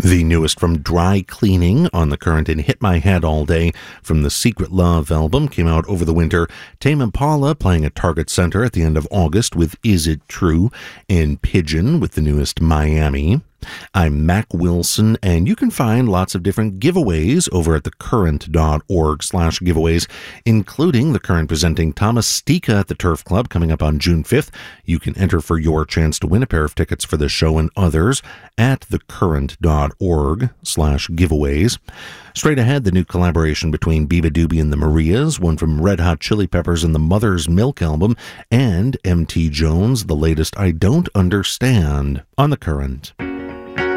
The newest from Dry Cleaning on The Current and Hit My Head All Day from the Secret Love album came out over the winter. Tame Impala playing at Target Center at the end of August with Is It True, and Pigeon with the newest Miami. I'm Mac Wilson, and you can find lots of different giveaways over at thecurrent.org/giveaways, including The Current presenting Thomas Stika at the Turf Club coming up on June 5th. You can enter for your chance to win a pair of tickets for the show and others at thecurrent.org/giveaways. Straight ahead, the new collaboration between Biba Doobie and the Marias, one from Red Hot Chili Peppers and the Mother's Milk album, and M.T. Jones, the latest I Don't Understand on The Current.